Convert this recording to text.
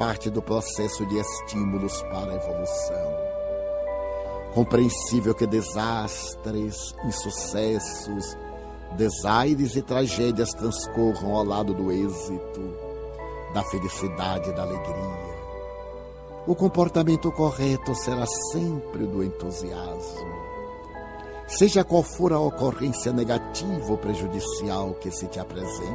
parte do processo de estímulos para a evolução. Compreensível que desastres, insucessos, desaires e tragédias transcorram ao lado do êxito, da felicidade e da alegria. O comportamento correto será sempre do entusiasmo. Seja qual for a ocorrência negativa ou prejudicial que se te apresente,